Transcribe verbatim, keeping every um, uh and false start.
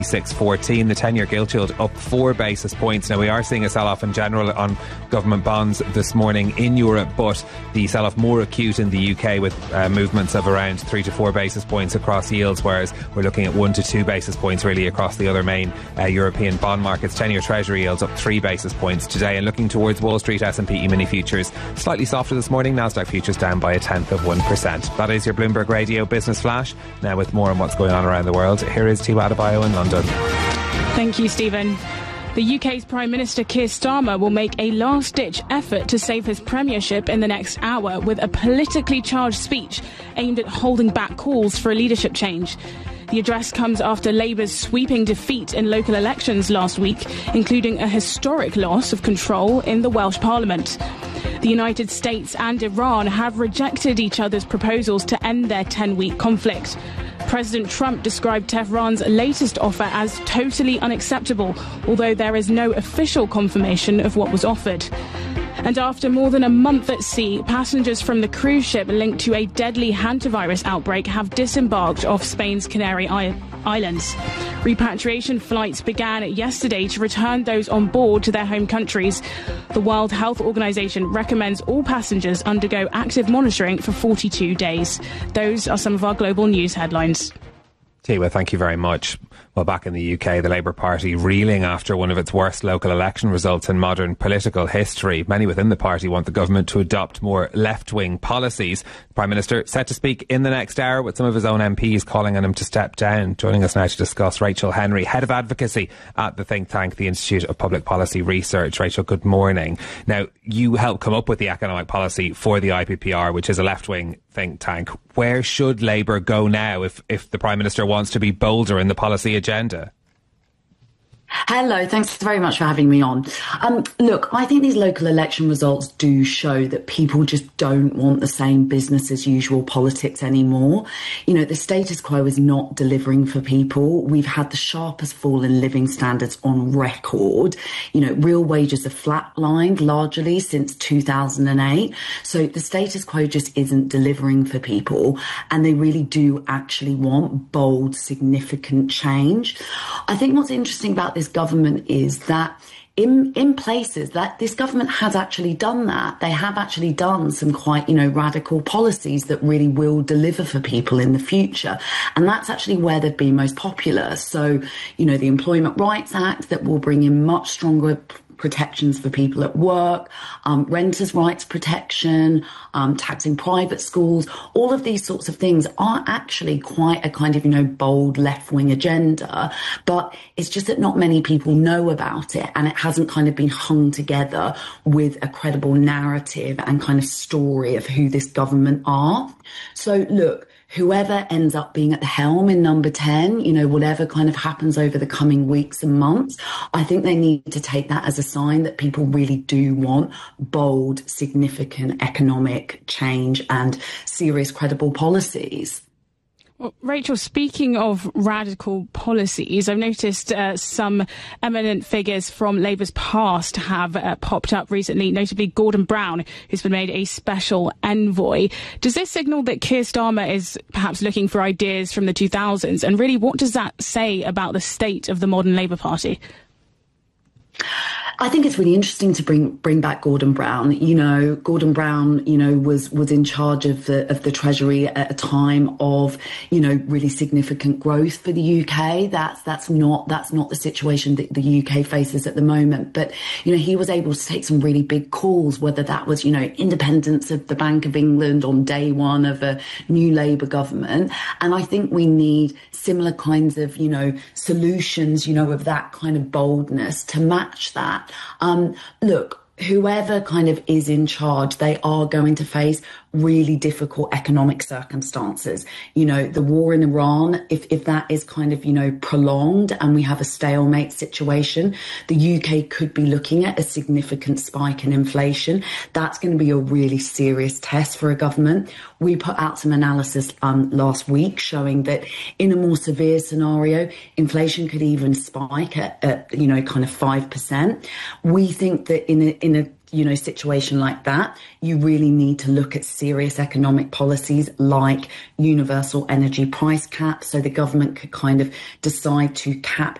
six fourteen. The ten-year gilt yield up four basis points. Now, we are seeing a sell-off in general on government bonds this morning in Europe, but the sell-off more acute in the U K with uh, movements of around three to four basis points across yields, whereas we're looking at one to two basis points really across the other main uh, European bond markets. ten-year Treasury yields up three basis points today. And looking towards Wall Street, S and P E-mini futures slightly softer this morning. Nasdaq futures down by a tenth of one percent. That is your Bloomberg Radio Business Flash. Now, with more on what's going on around the world, here is Tiwa Adebayo in London. Thank you, Stephen. The U K's Prime Minister Keir Starmer will make a last-ditch effort to save his premiership in the next hour with a politically charged speech aimed at holding back calls for a leadership change. The address comes after Labour's sweeping defeat in local elections last week, including a historic loss of control in the Welsh Parliament. The United States and Iran have rejected each other's proposals to end their ten-week conflict. President Trump described Tehran's latest offer as totally unacceptable, although there is no official confirmation of what was offered. And after more than a month at sea, passengers from the cruise ship linked to a deadly hantavirus outbreak have disembarked off Spain's Canary Islands. Repatriation flights began yesterday to return those on board to their home countries. The World Health Organization recommends all passengers undergo active monitoring for forty-two days. Those are some of our global news headlines. Tiwa, thank you very much. Well, back in the U K, the Labour Party reeling after one of its worst local election results in modern political history. Many within the party want the government to adopt more left-wing policies. The Prime Minister set to speak in the next hour with some of his own M Ps calling on him to step down. Joining us now to discuss, Rachel Henry, Head of Advocacy at the think tank, the Institute of Public Policy Research. Rachel, good morning. Now, you helped come up with the economic policy for the I P P R, which is a left-wing think tank. Where should Labour go now if, if the Prime Minister wants to be bolder in the policy agenda? Hello, thanks very much for having me on. Um, look, I think these local election results do show that people just don't want the same business as usual politics anymore. You know, the status quo is not delivering for people. We've had the sharpest fall in living standards on record. You know, real wages have flatlined largely since two thousand eight. So the status quo just isn't delivering for people, and they really do actually want bold, significant change. I think what's interesting about this government is that in in places that this government has actually done that. They have actually done some quite, you know, radical policies that really will deliver for people in the future. And that's actually where they've been most popular. So, you know, the Employment Rights Act that will bring in much stronger protections for people at work, um, renters' rights protection, um, taxing private schools, all of these sorts of things are actually quite a kind of, you know, bold left-wing agenda, but it's just that not many people know about it, and it hasn't kind of been hung together with a credible narrative and kind of story of who this government are. So look, whoever ends up being at the helm in number ten, you know, whatever kind of happens over the coming weeks and months, I think they need to take that as a sign that people really do want bold, significant economic change and serious, credible policies. Well, Rachel, speaking of radical policies, I've noticed uh, some eminent figures from Labour's past have uh, popped up recently, notably Gordon Brown, who's been made a special envoy. Does this signal that Keir Starmer is perhaps looking for ideas from the two thousands? And really, what does that say about the state of the modern Labour Party? I think it's really interesting to bring bring back Gordon Brown. You know, Gordon Brown, you know, was was in charge of the of the Treasury at a time of, you know, really significant growth for the U K. That's that's not that's not the situation that the U K faces at the moment. But, you know, he was able to take some really big calls, whether that was, you know, independence of the Bank of England on day one of a new Labour government. And I think we need similar kinds of, you know, solutions, you know, of that kind of boldness to match that. Um, look, whoever kind of is in charge, they are going to face really difficult economic circumstances. You know, the war in Iran, if, if that is kind of, you know, prolonged and we have a stalemate situation, the U K could be looking at a significant spike in inflation. That's going to be a really serious test for a government. We put out some analysis um, last week showing that in a more severe scenario, inflation could even spike at, at you know, kind of five percent. We think that in a, in a you know, situation like that, you really need to look at serious economic policies like universal energy price cap. So the government could kind of decide to cap